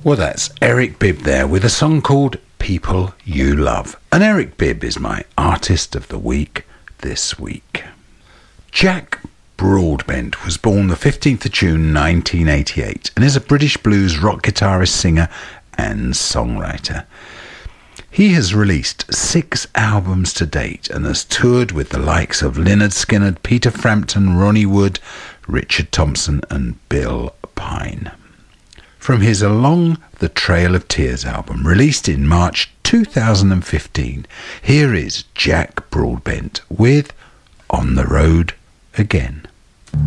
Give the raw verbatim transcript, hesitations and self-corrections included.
Well, that's Eric Bibb there with a song called People You Love. And Eric Bibb is my Artist of the Week this week. Jack Broadbent was born the fifteenth of June nineteen eighty-eight and is a British blues rock guitarist, singer and songwriter. He has released six albums to date and has toured with the likes of Lynyrd Skynyrd, Peter Frampton, Ronnie Wood, Richard Thompson and Bill Pine. From his Along the Trail of Tears album, released in March two thousand fifteen, here is Jack Broadbent with On the Road Again.